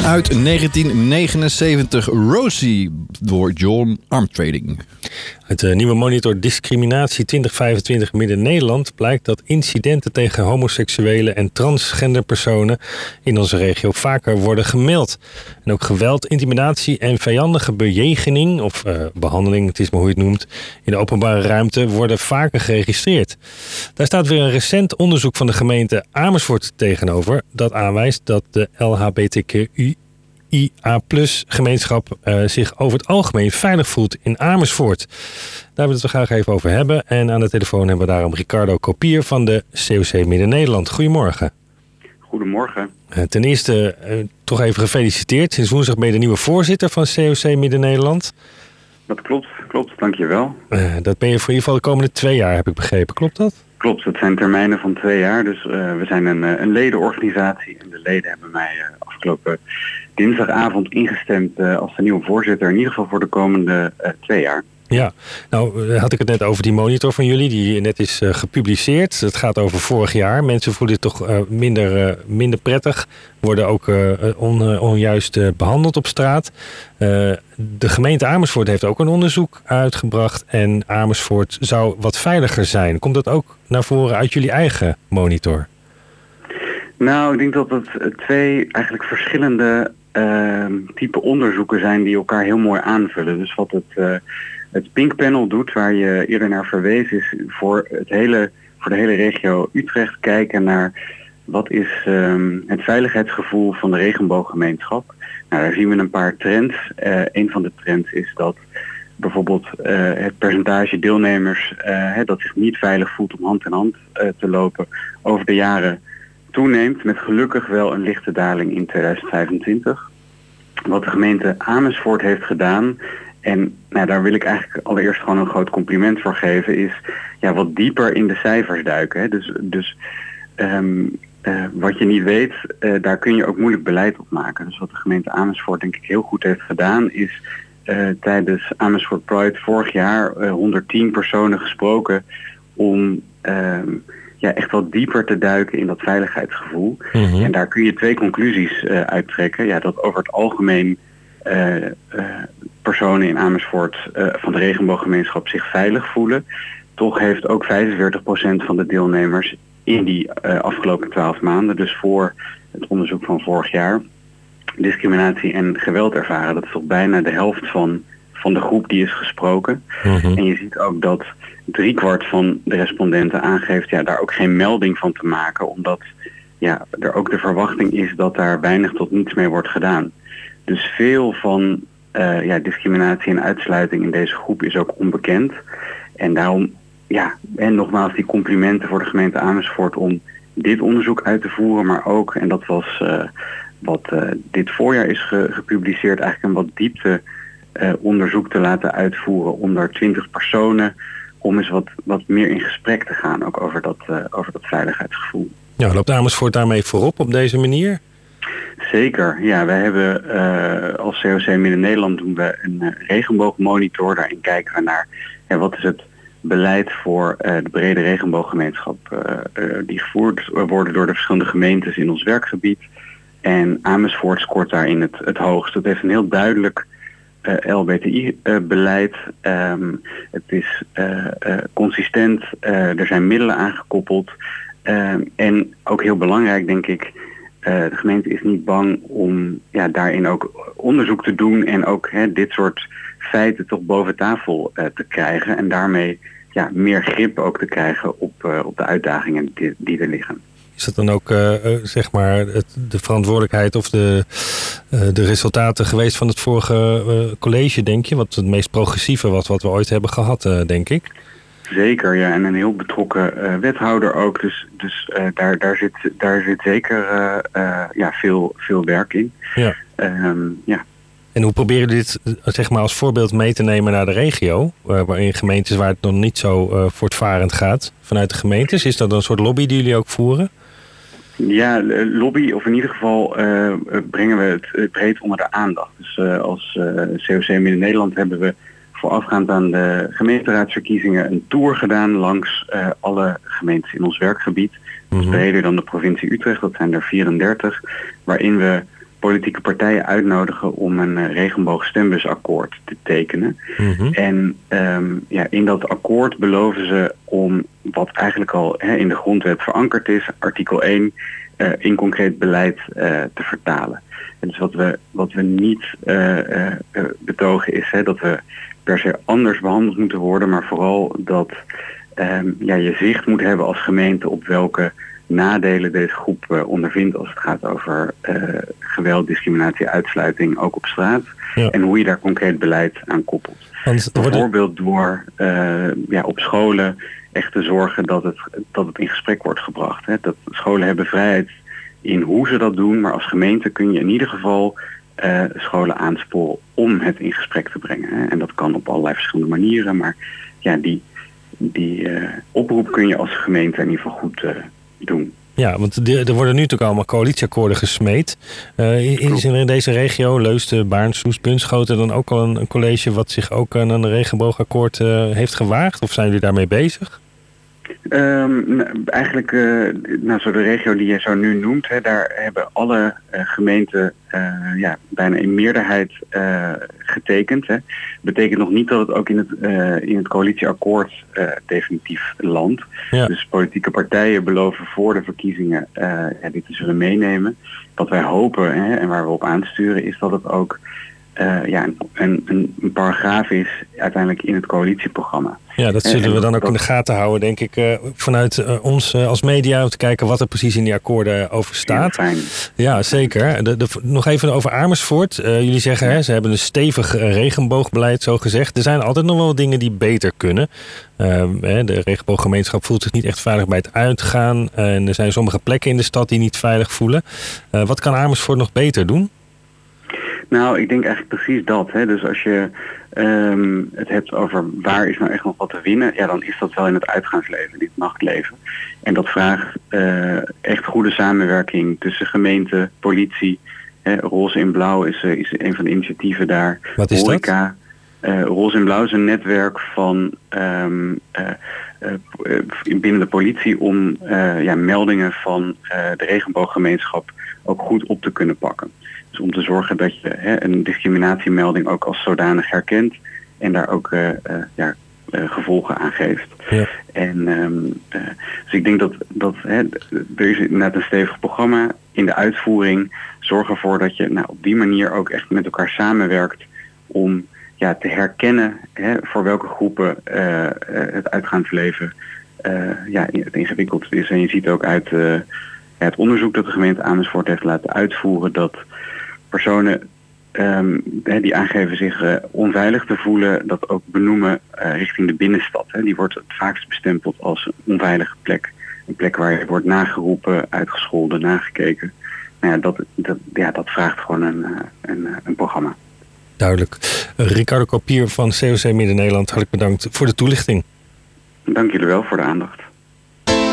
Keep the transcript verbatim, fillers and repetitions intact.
Uit negentien negenenzeventig, Rosie, door John Armstrong. Uit de nieuwe monitor Discriminatie twintig vijfentwintig Midden-Nederland blijkt dat incidenten tegen homoseksuele en transgender personen in onze regio vaker worden gemeld. En ook geweld, intimidatie en vijandige bejegening, of uh, behandeling, het is maar hoe je het noemt, in de openbare ruimte worden vaker geregistreerd. Daar staat weer een recent onderzoek van de gemeente Amersfoort tegenover, dat aanwijst dat de L H B T Q I A plus gemeenschap uh, zich over het algemeen veilig voelt in Amersfoort. Daar willen we het graag even over hebben. En aan de telefoon hebben we daarom Ricardo Kopier van de C O C Midden-Nederland. Goedemorgen. Goedemorgen. Uh, ten eerste uh, toch even gefeliciteerd. Sinds woensdag ben je de nieuwe voorzitter van C O C Midden-Nederland. Dat klopt, klopt, dankjewel. Uh, dat ben je voor in ieder geval de komende twee jaar, heb ik begrepen. Klopt dat? Klopt, het zijn termijnen van twee jaar. Dus uh, we zijn een, een ledenorganisatie. En de leden hebben mij uh, afgelopen dinsdagavond ingestemd uh, als de nieuwe voorzitter. In ieder geval voor de komende uh, twee jaar. Ja, nou had ik het net over die monitor van jullie die net is uh, gepubliceerd. Het gaat over vorig jaar. Mensen voelen het toch uh, minder, uh, minder prettig. Worden ook uh, on, uh, onjuist uh, behandeld op straat. Uh, de gemeente Amersfoort heeft ook een onderzoek uitgebracht. En Amersfoort zou wat veiliger zijn. Komt dat ook naar voren uit jullie eigen monitor? Nou, ik denk dat het twee eigenlijk verschillende uh, type onderzoeken zijn die elkaar heel mooi aanvullen. Dus wat het... Uh, Het Pink Panel doet, waar je eerder naar verwees, is voor, het hele, voor de hele regio Utrecht kijken naar wat is um, het veiligheidsgevoel van de regenbooggemeenschap. Nou, daar zien we een paar trends. Uh, een van de trends is dat bijvoorbeeld uh, het percentage deelnemers uh, hè, dat zich niet veilig voelt om hand in hand uh, te lopen over de jaren toeneemt, met gelukkig wel een lichte daling in tweeduizend vijfentwintig. Wat de gemeente Amersfoort heeft gedaan, en nou, daar wil ik eigenlijk allereerst gewoon een groot compliment voor geven, is ja, wat dieper in de cijfers duiken. Hè. Dus, dus um, uh, wat je niet weet, uh, daar kun je ook moeilijk beleid op maken. Dus wat de gemeente Amersfoort denk ik heel goed heeft gedaan, is uh, tijdens Amersfoort Pride vorig jaar uh, honderdtien personen gesproken om um, ja, echt wat dieper te duiken in dat veiligheidsgevoel. Mm-hmm. En daar kun je twee conclusies uh, uittrekken. Ja, dat over het algemeen Uh, uh, personen in Amersfoort uh, van de regenbooggemeenschap zich veilig voelen. Toch heeft ook vijfenveertig procent van de deelnemers in die uh, afgelopen twaalf maanden, dus voor het onderzoek van vorig jaar, discriminatie en geweld ervaren. Dat is toch bijna de helft van, van de groep die is gesproken. Mm-hmm. En je ziet ook dat driekwart van de respondenten aangeeft ja, daar ook geen melding van te maken, omdat ja, er ook de verwachting is dat daar weinig tot niets mee wordt gedaan. Dus veel van uh, ja, discriminatie en uitsluiting in deze groep is ook onbekend. En daarom, ja, en nogmaals die complimenten voor de gemeente Amersfoort om dit onderzoek uit te voeren. Maar ook, en dat was uh, wat uh, dit voorjaar is ge- gepubliceerd, eigenlijk een wat diepte uh, onderzoek te laten uitvoeren onder twintig personen. Om eens wat, wat meer in gesprek te gaan, ook over dat, uh, over dat veiligheidsgevoel. Ja, loopt Amersfoort daarmee voorop op deze manier? Zeker, ja. Wij hebben uh, als C O C Midden-Nederland doen we een uh, regenboogmonitor. Daarin kijken we naar ja, wat is het beleid voor uh, de brede regenbooggemeenschap uh, uh, die gevoerd worden door de verschillende gemeentes in ons werkgebied. En Amersfoort scoort daarin het, het hoogst. Het heeft een heel duidelijk uh, L B T I-beleid. Uh, um, het is uh, uh, consistent. Uh, er zijn middelen aangekoppeld. Uh, en ook heel belangrijk, denk ik, Uh, de gemeente is niet bang om ja, daarin ook onderzoek te doen en ook hè, dit soort feiten toch boven tafel uh, te krijgen. En daarmee ja, meer grip ook te krijgen op, uh, op de uitdagingen die, die er liggen. Is dat dan ook uh, zeg maar het, de verantwoordelijkheid of de, uh, de resultaten geweest van het vorige uh, college, denk je? Wat het meest progressieve was wat we ooit hebben gehad, uh, denk ik. Zeker, ja. En een heel betrokken uh, wethouder ook. Dus, dus uh, daar, daar, zit, daar zit zeker uh, uh, ja, veel, veel werk in. Ja. Um, ja. En hoe proberen jullie dit zeg maar, als voorbeeld mee te nemen naar de regio? Uh, waarin gemeentes waar het nog niet zo uh, voortvarend gaat vanuit de gemeentes. Is dat een soort lobby die jullie ook voeren? Ja, lobby, of in ieder geval uh, brengen we het breed onder de aandacht. Dus uh, als uh, C O C Midden-Nederland hebben we voorafgaand aan de gemeenteraadsverkiezingen een tour gedaan langs uh, alle gemeentes in ons werkgebied. Mm-hmm. Dus breder dan de provincie Utrecht, dat zijn er vierendertig, waarin we politieke partijen uitnodigen om een uh, regenboogstembusakkoord te tekenen. Mm-hmm. En um, ja, in dat akkoord beloven ze om wat eigenlijk al hè, in de grondwet verankerd is, artikel één, uh, in concreet beleid uh, te vertalen. En dus wat we, wat we niet uh, uh, uh, betogen is hè, dat we per se anders behandeld moeten worden, maar vooral dat um, ja, je zicht moet hebben als gemeente op welke nadelen deze groep uh, ondervindt als het gaat over uh, geweld, discriminatie, uitsluiting, ook op straat. Ja. En hoe je daar concreet beleid aan koppelt. Want Bijvoorbeeld door uh, ja, op scholen echt te zorgen dat het, dat het in gesprek wordt gebracht. Hè. Dat scholen hebben vrijheid in hoe ze dat doen, maar als gemeente kun je in ieder geval uh, scholen aansporen om het in gesprek te brengen. Hè. En dat kan op allerlei verschillende manieren, maar ja, die, die uh, oproep kun je als gemeente in ieder geval goed uh, doen. Ja, want de, er worden nu natuurlijk allemaal coalitieakkoorden gesmeed. Uh, is er in deze regio, Leusden, Baarn, Soest, Bunschoten, dan ook al een, een college wat zich ook aan een regenboogakkoord uh, heeft gewaagd? Of zijn jullie daarmee bezig? Um, eigenlijk, uh, nou, zo de regio die je zo nu noemt, hè, daar hebben alle uh, gemeenten uh, ja, bijna in meerderheid uh, getekend. Hè. Betekent nog niet dat het ook in het, uh, in het coalitieakkoord uh, definitief landt. Ja. Dus politieke partijen beloven voor de verkiezingen uh, ja, dit te zullen meenemen. Wat wij hopen hè, en waar we op aansturen is dat het ook uh, ja, een, een, een paragraaf is uiteindelijk in het coalitieprogramma. Ja, dat zullen we dan ook in de gaten houden, denk ik, uh, vanuit uh, ons uh, als media, om te kijken wat er precies in die akkoorden over staat. Fijn. Ja, zeker. De, de, nog even over Amersfoort. Uh, jullie zeggen, hè, ze hebben een stevig uh, regenboogbeleid, zo gezegd. Er zijn altijd nog wel dingen die beter kunnen. Uh, de regenbooggemeenschap voelt zich niet echt veilig bij het uitgaan. Uh, en er zijn sommige plekken in de stad die niet veilig voelen. Uh, wat kan Amersfoort nog beter doen? Nou, ik denk eigenlijk precies dat. Hè. Dus als je um, het hebt over waar is nou echt nog wat te winnen, ja, dan is dat wel in het uitgaansleven, in het nachtleven. En dat vraagt uh, echt goede samenwerking tussen gemeente, politie. Hè. Roze in Blauw is, uh, is een van de initiatieven daar. Wat is Horeca. dat? Uh, Roze in Blauw is een netwerk van um, uh, uh, binnen de politie om uh, ja, meldingen van uh, de regenbooggemeenschap ook goed op te kunnen pakken. Dus om te zorgen dat je hè, een discriminatiemelding ook als zodanig herkent en daar ook uh, uh, ja, uh, gevolgen aan geeft. Ja. En um, uh, dus ik denk dat, dat hè, er is inderdaad een stevig programma in de uitvoering. Zorg ervoor dat je nou, op die manier ook echt met elkaar samenwerkt om ja, te herkennen hè, voor welke groepen uh, uh, het uitgaansleven uh, ja, het ingewikkeld is. En je ziet ook uit uh, het onderzoek dat de gemeente Amersfoort heeft laten uitvoeren dat personen um, die aangeven zich uh, onveilig te voelen, dat ook benoemen uh, richting de binnenstad. Hè. Die wordt het vaakst bestempeld als een onveilige plek. Een plek waar je wordt nageroepen, uitgescholden, nagekeken. Nou ja, dat, dat, ja, dat vraagt gewoon een, een, een programma. Duidelijk. Ricardo Kopier van C O C Midden-Nederland, hartelijk bedankt voor de toelichting. Dank jullie wel voor de aandacht.